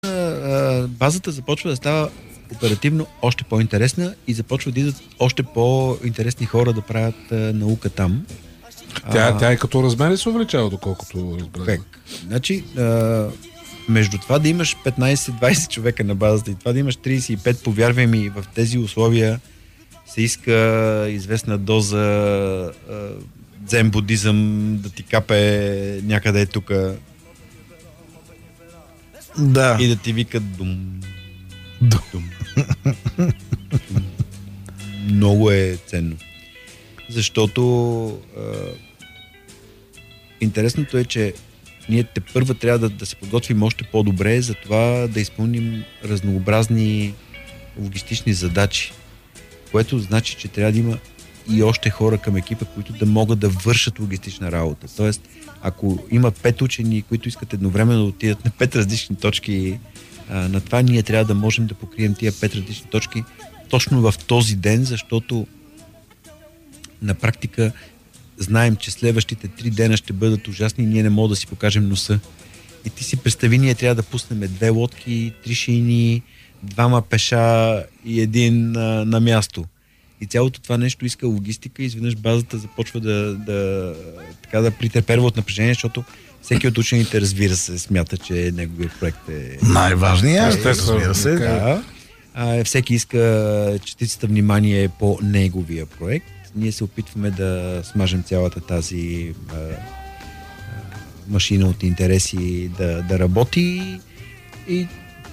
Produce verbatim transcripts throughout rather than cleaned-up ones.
базата започва да става оперативно още по-интересна и започва да идват още по-интересни хора да правят а, наука там. Тя, а, тя и като размери се увеличава, доколкото разбрах. Значи, а, между това да имаш петнайсет-двайсет човека на базата и това да имаш трийсет и пет, повярвай ми, в тези условия се иска известна доза а, дзен будизъм да ти капе някъде тук. Да. И да ти викат дум. Дум. дум. дум. Много е ценно. Защото а, интересното е, че ние те първа трябва да, да се подготвим още по-добре, за това да изпълним разнообразни логистични задачи, което значи, че трябва да има и още хора към екипа, които да могат да вършат логистична работа. Тоест, ако има пет учени, които искат едновременно да отидат на пет различни точки а, на това, ние трябва да можем да покрием тия пет различни точки точно в този ден, защото на практика знаем, че следващите три дена ще бъдат ужасни и ние не можем да си покажем носа. И ти си представи, ние трябва да пуснем две лодки, три шейни, двама пеша и един а, на място. И цялото това нещо иска логистика и изведнъж базата започва да, да, така да претърперва от напрежение, защото всеки от учените, разбира се, смята, че неговият проект е... най-важният, разбира се. Да. А, всеки иска частицата внимание по неговия проект. Ние се опитваме да смажем цялата тази а, а, машина от интереси да, да работи и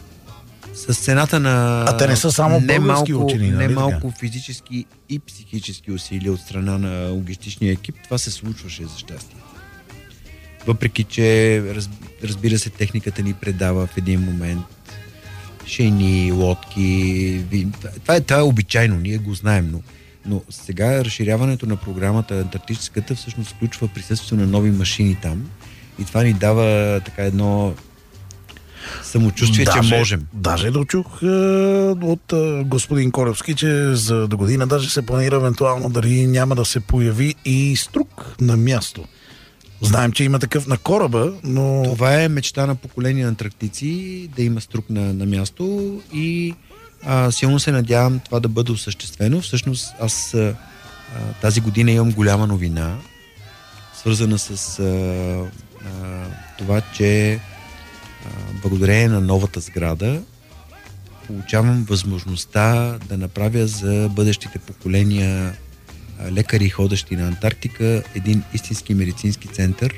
с цената на... А те не са само български учени, нали? Не малко физически и психически усилия от страна на логистичния екип. Това се случваше за щастие. Въпреки, че разбира се, техниката ни предава в един момент шейни, лодки. Това е, това е обичайно, ние го знаем, но, но сега разширяването на програмата антарктическата всъщност включва присъствието на нови машини там и това ни дава така едно самочувствие, даже, че можем. Даже дочух е, от е, господин Колевски, че за до година даже се планира евентуално дали няма да се появи и струк на място. Знаем, че има такъв на кораба, но... Това е мечта на поколение антарктици, да има струк на, на място и а, силно се надявам това да бъде осъществено. Всъщност аз а, тази година имам голяма новина, свързана с а, а, това, че благодарение на новата сграда получавам възможността да направя за бъдещите поколения лекари, ходещи на Антарктика, един истински медицински център.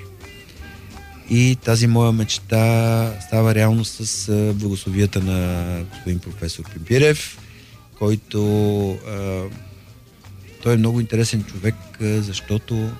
И тази моя мечта става реалност с благословията на господин професор Пимпирев, който а, той е много интересен човек, защото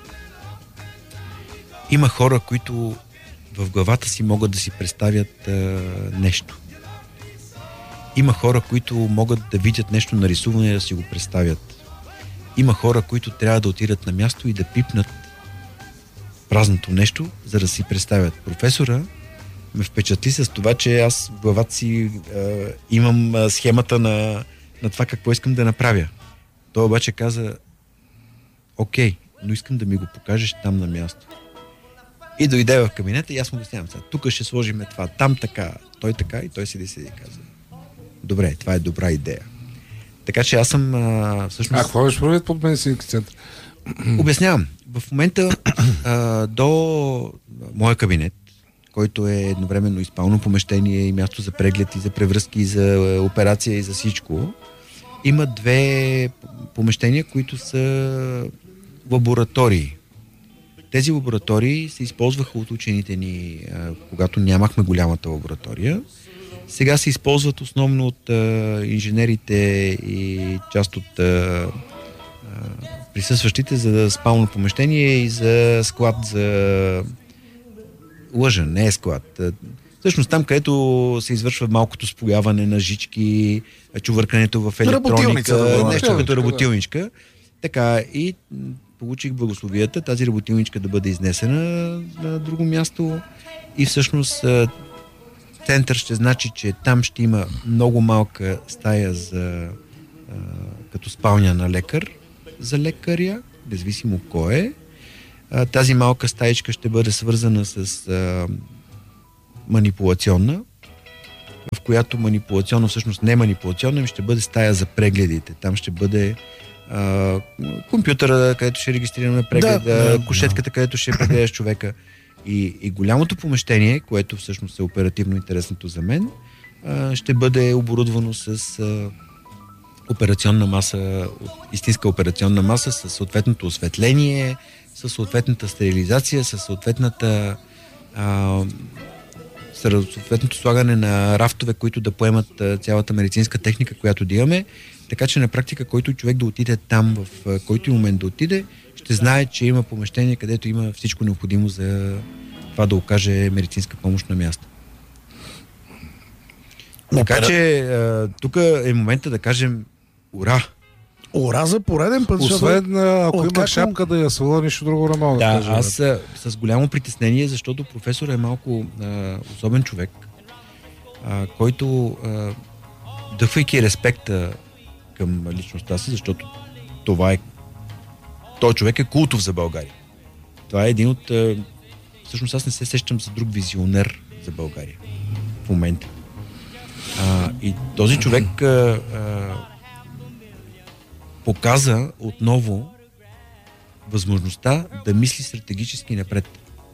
има хора, които в главата си могат да си представят а, нещо. Има хора, които могат да видят нещо нарисувано и да си го представят. Има хора, които трябва да отидат на място и да пипнат празното нещо, за да си представят. Професора ме впечатли с това, че аз в главата си а, имам а, схемата на, на това какво искам да направя. Той обаче каза: окей, но искам да ми го покажеш там на място. И дойде в кабинета и аз му обяснявам сега. Тук ще сложим това, там така, той така и той седи седи и каза: добре, това е добра идея. Така че аз съм а, всъщност... А какво беше правит под медицински център? Обяснявам. В момента а, до моя кабинет, който е едновременно и спално помещение, и място за преглед, и за превръзки, и за операция, и за всичко, има две помещения, които са лаборатории. Тези лаборатории се използваха от учените ни, а, когато нямахме голямата лаборатория. Сега се използват основно от а, инженерите и част от а, а, присъстващите за спално помещение и за склад за... Лъжа, не е склад. Всъщност там, където се извършва малкото спояване на жички, чувъркането в електроника, да, нещо като работилничка. Да. Така, и получих благословията тази работилничка да бъде изнесена на друго място и всъщност център ще значи, че там ще има много малка стая за, а, като спалня на лекар, за лекаря, независимо кой е. А, тази малка стаичка ще бъде свързана с а, манипулационна, в която манипулационно, всъщност не манипулационно, им ще бъде стая за прегледите. Там ще бъде а, компютъра, където ще регистрираме прегледа, да, да, кушетката, да. където ще прегледаш човека. И, и голямото помещение, което всъщност е оперативно интересното за мен, а, ще бъде оборудвано с а, операционна маса, истинска операционна маса, с съответното осветление, с съответната стерилизация, с съответната а, съответното слагане на рафтове, които да поемат а, цялата медицинска техника, която да имаме. Така че на практика, който човек да отиде там, в а, който и момент да отиде, ще знае, че има помещение, където има всичко необходимо за това да окаже медицинска помощ на място. Така че тук е момента да кажем ура! Ура за пореден път. Освен ако има шапка да я свала, нищо друго не мога да, да кажа. Да, аз а, с голямо притеснение, защото професор е малко а, особен човек, а, който а, дъхвайки респекта към личността си, защото това е той човек е култов за България. Това е един от... А, всъщност аз не се сещам за друг визионер за България в момента. А, и този човек а, а, показа отново възможността да мисли стратегически напред.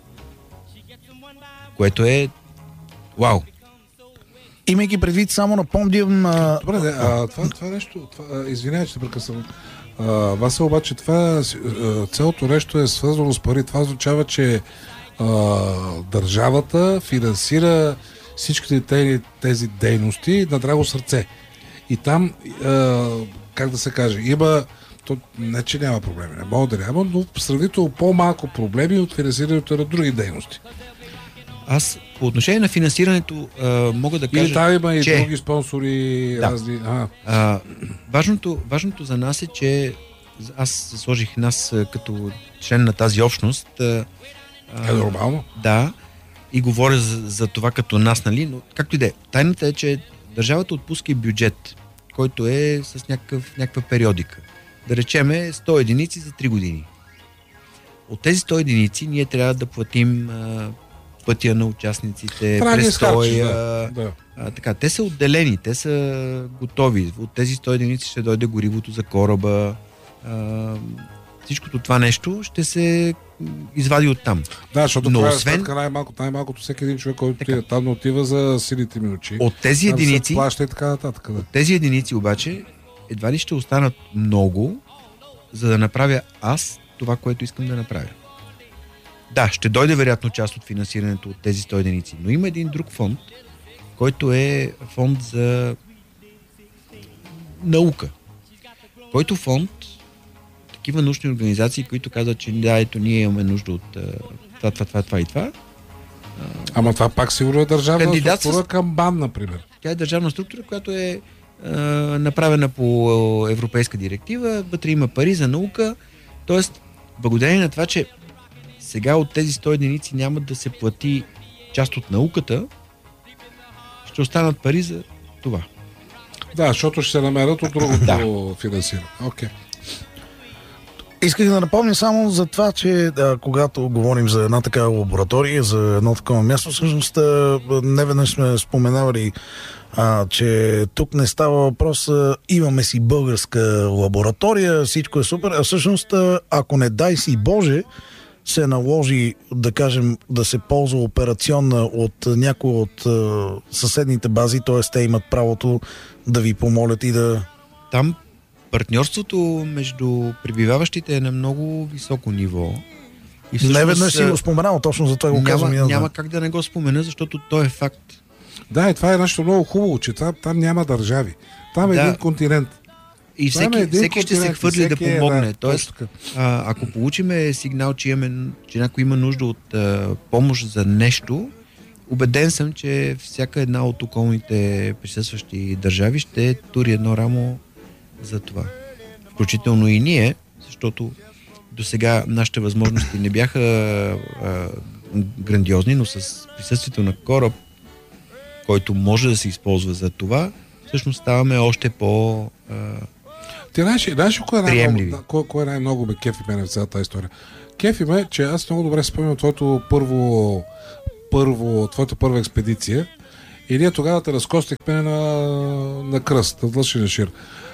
Което е вау. Имайки предвид, само напомням... А... Добре, не, а, това, това нещо... Това, извинявай, че те прекъсвам. Вася, обаче това цялото нещо е свързано с пари. Това означава, че а, държавата финансира всичките тези, тези дейности на драго сърце. И там, а, как да се каже, има, то, не че няма проблеми, не мога да няма, но сравнително по-малко проблеми от финансирането на други дейности. Аз по отношение на финансирането а, мога да кажа, и там има и че... други спонсори, да. разни... А. А, важното, важното за нас е, че аз сложих нас като член на тази общност. А, е нормално. Да. И говоря за, за това като нас, нали? Но както и да е. Тайната е, че държавата отпуска и бюджет, който е с някакъв, някаква периодика. Да речеме сто единици за три години. От тези сто единици ние трябва да платим а, пътя на участниците, престоя. Да, да. А, така, те са отделени, те са готови. От тези сто единици ще дойде горивото за кораба. А, всичкото това нещо ще се извади от там. Да, защото но това освен... е най-малко, най-малкото всеки един човек, който отива там, не отива за силите ми очи. От тези там единици, плаща и така нататък. Да. От тези единици обаче едва ли ще останат много, за да направя аз това, което искам да направя. Да, ще дойде вероятно част от финансирането от тези сто единици, но има един друг фонд, който е фонд за наука. Който фонд, такива научни организации, които казват, че да, ето ние имаме нужда от това, това, това, това и това. Ама това пак сигурно е държавна Кандидат структура с... към БАН, например. Тя е държавна структура, която е а, направена по европейска директива, вътре има пари за наука, т.е. благодарение на това, че сега от тези сто единици няма да се плати част от науката, ще останат пари за това. Да, защото ще се намерят от другото да. финансиране. Окей. Okay. Исках да напомня само за това, че да, когато говорим за една такава лаборатория, за едно такова място, всъщност не веднъж сме споменавали, а, че тук не става въпрос, а, имаме си българска лаборатория, всичко е супер, а всъщност, ако не дай си Боже, се наложи, да кажем, да се ползва операционна от някои от а, съседните бази, т.е. те имат правото да ви помолят и да... Там партньорството между пребиваващите е на много високо ниво. И всъщност, не веднъж си го споменал, точно за това го казвам. Няма, няма как да не го спомена, защото то е факт. Да, и това е нещо много хубаво, че там, там няма държави. Там е да. един континент. И всеки, е всеки ще се хвърли да помогне. Е, да, Тоест, а, ако получиме сигнал, че, имаме, че някой има нужда от а, помощ за нещо, убеден съм, че всяка една от околните присъстващи държави ще тури едно рамо за това. Включително и ние, защото до сега нашите възможности не бяха а, грандиозни, но с присъствието на кораб, който може да се използва за това, всъщност ставаме още по а, Ти знаеш, знаеш кой е приемливи. Най- кой, кой е най-много ме кефи мене в цялата история? Кефи ме, че аз много добре спомням твоето първо, първо, твоята първа експедиция И ние тогава те разкостихме на, на кръст, на длъжен шир.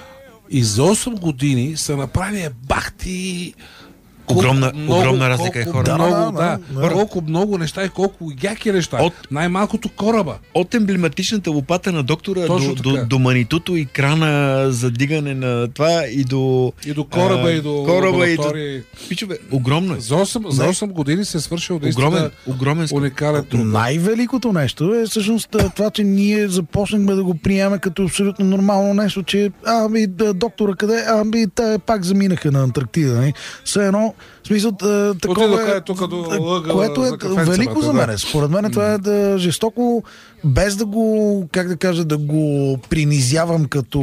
И за осем години са направили бахти. Огромна, много, огромна разлика е хора. Много, Да, да, да, да, колко много неща и колко яки неща. От- Най-малкото кораба. От емблематичната лопата на доктора Точно до, така. до, до манитото и крана за дигане на това и до... И до кораба, а, и до кораба, и до... лаборатории. Пичове, огромно е. За осем, за осем години се е свършил наистина Огромен, огромен скок. уникален труд. Най-великото нещо е всъщност това, че ние започнахме да го приемаме като абсолютно нормално нещо, че ами да, доктора къде, ами те пак заминаха на Антарктида. Не? Все едно, в смисъл, а, такова Отидоха е, е тук до а, лъгъла което е за кафенцата, велико за да. мен. Според мен това е да, жестоко, без да го, как да кажа, да го принизявам като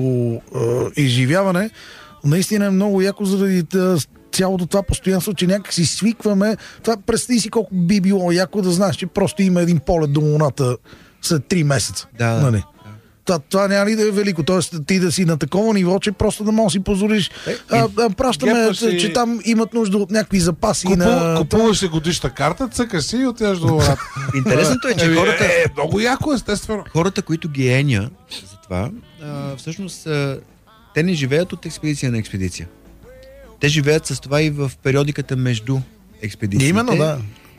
а, изживяване. Наистина е много яко заради да, цялото това постоянство, че някак си свикваме. Това представи си колко би било яко да знаеш, че просто има един полет до Луната след три месеца. Да, да. Нали? Това, това няма ли да е велико? Тоест ти да си на такова ниво, че просто да можеш да си позволиш. Е, А, а, пращаме, гепваш си- че там имат нужда от някакви запаси Купу, на... купуваш си годишна карта, цъкаш си и отиваш до луната. Интересното е, че Еми, хората, Е, много яко, естествено. хората, които ги еня за това, а, всъщност а, те не живеят от експедиция на експедиция. Те живеят с това и в периодиката между експедициите. Именно, да.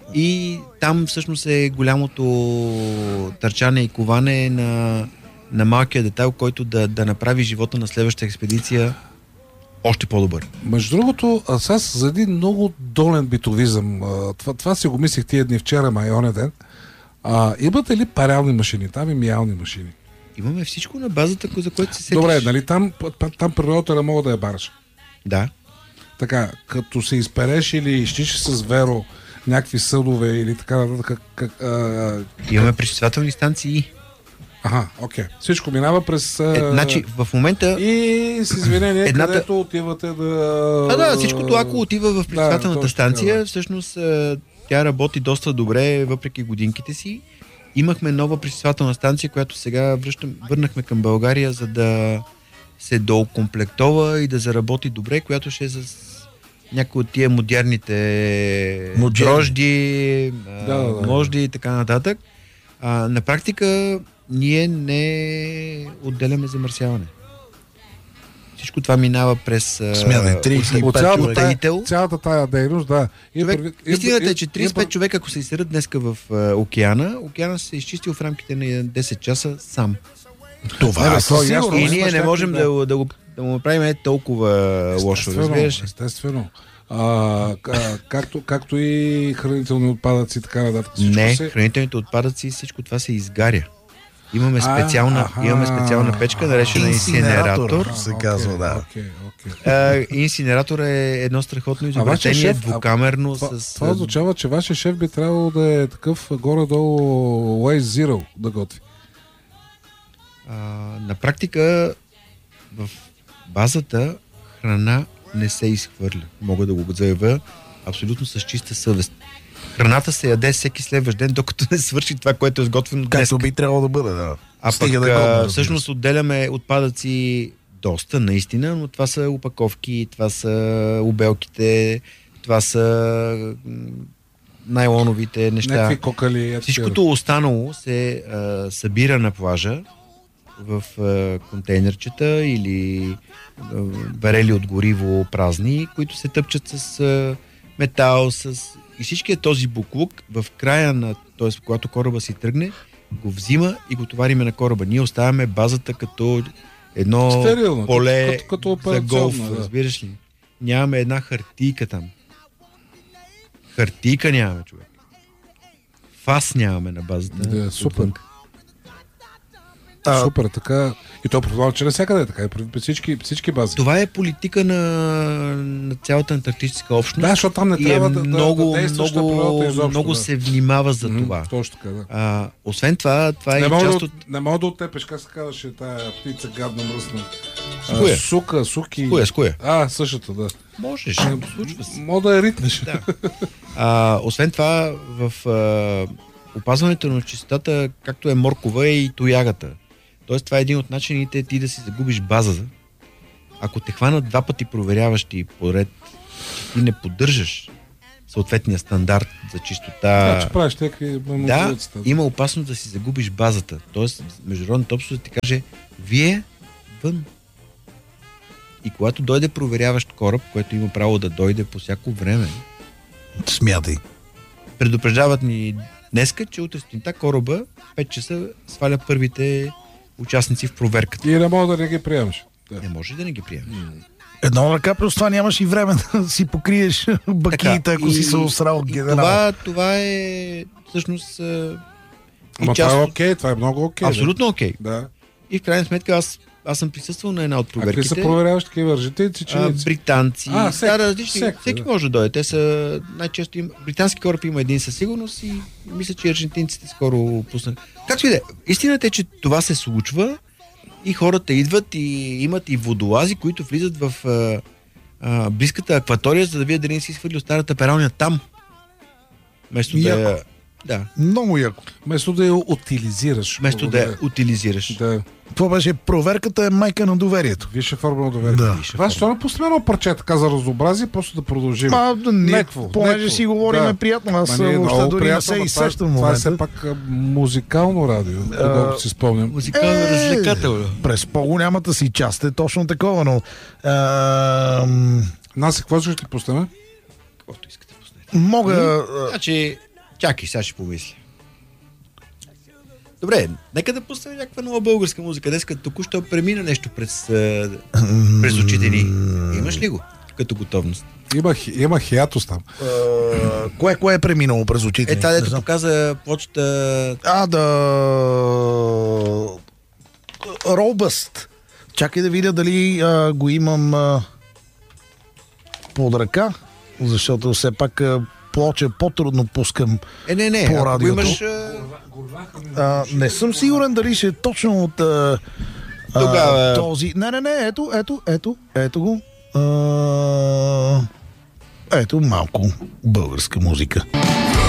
И там всъщност е голямото търчане и коване на, на малкия детайл, който да, да направи живота на следващата експедиция още по-добър. Между другото, аз аз за един много долен битовизъм, а, това, това си го мислех тия дни вчера, май оня ден, а, имате ли парални машини? Там и миялни машини. Имаме всичко на базата, за което се сетиш. Добре, нали там, там, там природата не мога да я бараш. Да. Така, като се изпереш или изчиш с веро някакви съдове или така нататък. Как, как, а... Имаме пречиствателни станции. Аха, окей. Всичко минава през... А... Е, значи, в момента... И с извинение, Едната- където отивате да... А, да, всичкото, ако отива в пречиствателната точно станция, така, да. всъщност а, тя работи доста добре, въпреки годинките си. Имахме нова пречиствателна станция, която сега връщам, върнахме към България, за да се доокомплектова и да заработи добре, която ще е с някои от тия модерните Модерни. дрожди, а, Да, да, да. можди и така нататък. А, на практика ние не отделяме замърсяване. Всичко това минава през а, Смене, тридесет и От пет цялата, човека. тая, утаител. цялата тая дейност, да. И Човек, предвид- и- истината е, и- че и- тридесет и пет човека, ако се изсерат днеска в а, океана, океана се е изчистил в рамките на десет часа сам. Това Не, е бе, то е със ясно. сигурност. И имаш ние не някакви, можем да. да, да, да, го, да му направим е толкова лошо, Естествено, разбираш ли? естествено. А, а, както, както и хранителни отпадъци и така нататък. Всичко Не, се... хранителните отпадъци, всичко това се изгаря. Имаме А, специална, аха. имаме специална печка, наречена Инсинератор. инсинератор. се казва, да. Окей, окей. А, инсинератор е едно страхотно А вашия изобретение, шеф- двукамерно Това, с... това означава, че вашия шеф би трябвало да е такъв горе-долу Waze Zero да готви. А, на практика в базата храна не се изхвърля. Мога да го заявя абсолютно с чиста съвест. Храната се яде всеки следващ ден, докато не свърши това, което е сготвено днес. Както би трябвало да бъде, да. А пък Стига да е а, годно, разбира се. всъщност отделяме отпадъци доста, наистина, но това са опаковки, това са обелките, това са м, найлоновите неща. Някакви кокали. ето Всичкото останало се а, събира на плажа в а, контейнерчета или а, барели от гориво празни, които се тъпчат с а, метал, с... и всичкият този буклук в края на, т.е. когато кораба си тръгне, го взима и го товариме на кораба. Ние оставяме базата като едно Стерилно, поле като- като за голф, операционна, да. разбираш ли? Нямаме една хартийка там. Хартийка нямаме, човек. Фас нямаме на базата. Да, супер. отвън. А, Супер, така. И то предполагам, че навсякъде е така. И при всички, всички бази. Това е политика на, на цялата антарктическа общност. Да, защото там не и е трябва да, много, да, да действаш на много, природата изобщо. много да. се внимава за Мгм, това. Точно така, да. А, освен това, това е Не и мога, част да, от... не мога да оттепеш, как се казваше тая птица гадна мръсна. С коя? А, сука, суки. С коя, с коя? А, същата, да. Можеш, случва се. Мога да я ритнеш. Да. А, освен това, в а, опазването на чистотата, както е моркова, е и тоягата. Тоест, това е един от начините ти да си загубиш база. Ако те хванат два пъти проверяващи поред, че ти не поддържаш съответния стандарт за чистота. Да, че правиш някакви Да, манипулации. има опасност да си загубиш базата. Тоест, международната общност ти каже, вие вън. И когато дойде проверяващ кораб, който има право да дойде по всяко време, Смятай. предупреждават ни днеска, че утре сутринта кораба пет часа сваля първите участници в проверката. И не мога да не ги приемаш. Да. Не може да не ги приемеш. Едно ръка, плюс това нямаш и време да си покриеш бакиите, ако и- си се осрал и генерал. Това, това е всъщност а, и Ама част това е от- окей, това е много окей. абсолютно окей. Да. И в крайна сметка аз, аз съм присъствал на една от А какви проверките. са проверяващи такива аржентинци, че... А, британци, А, да, всеки, различни, всеки, всеки да. може да дойде. Те са най-често им, британски кораб има един със сигурност и мисля, че аржентинците скоро пуснат. Както и да е, истината е, че това се случва и хората идват и имат и водолази, които влизат в а, а, близката акватория, за да видят дали не си свалил старата пералня там. Вместо да Яко. я, да, Много яко. Вместо да я утилизираш. вместо да я утилизираш. Да. Това беше проверката е майка на доверието. Висша форма на доверие. Да. Това ще не пуснем едно парче така за разнообразие, просто да продължим. Ма, ние, Некво, понеже некво. си говорим Да. приятно, аз Ма ние въобще много дори не приятно, се ама това, изсещам в това е момента. все пак а, музикално радио, доколкото си спомням. Музикално Е, развлекателно. През по-голямата си част е точно такова, но... ам, Нас какво ще ти пуснем? Каквото искате, пуснете. мога... а, Значи, чакай, сега ще помисля. Добре, нека да пуснем някаква нова българска музика. Днеска току-що премина нещо през, а, през очите ни. Имаш ли го като готовност? Има, хи- има хиатус там. а, кое, кое е преминало през очите Е, ни? това Не дето знам. показа почта... А, да... Робъст. Чакай да видя дали а, го имам а, под ръка, защото все пак а, плоче по-трудно пускам. Е, не, не, По ако го радиото. имаш... А, А, не съм сигурен дали ще е точно от а, а, Тогава- този... Не, не, не, ето, ето, ето, ето го. А, ето малко българска музика.